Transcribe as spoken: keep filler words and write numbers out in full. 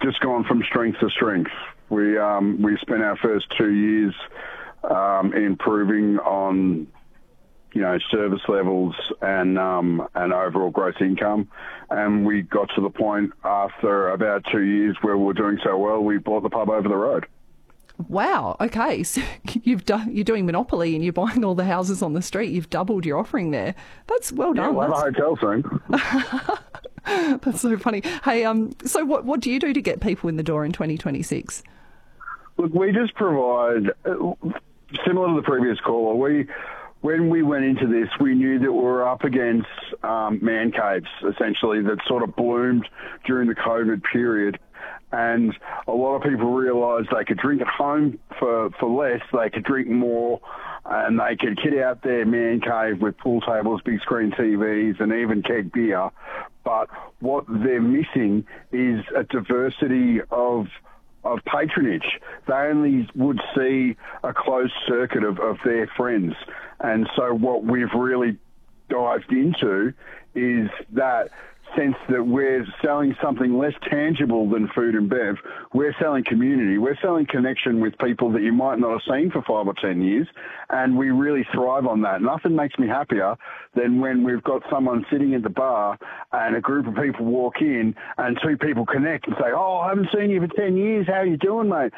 just gone from strength to strength. We um, we spent our first two years um, improving on, you know, service levels and um, and overall gross income, and we got to the point after about two years where we were doing so well, we bought the pub over the road. Wow. Okay. So you've done, you're doing Monopoly and you're buying all the houses on the street. You've doubled your offering there. That's well done. Yeah, we'll have a hotel soon. That's so funny. Hey, um, so what what do you do to get people in the door in twenty twenty-six? Look, we just provide, uh, similar to the previous caller, we when we went into this, we knew that we were up against um, man caves, essentially, that sort of bloomed during the COVID period. And a lot of people realised they could drink at home for, for less, they could drink more, and they could kit out their man cave with pool tables, big screen T Vs, and even keg beer. But what they're missing is a diversity of of patronage. They only would see a closed circuit of, of their friends. And so what we've really dived into is that sense that we're selling something less tangible than food and bev. We're selling community. We're selling connection with people that you might not have seen for five or ten years, and we really thrive on that. Nothing makes me happier than when we've got someone sitting at the bar and a group of people walk in and two people connect and say, "Oh, I haven't seen you for ten years. How are you doing, mate?"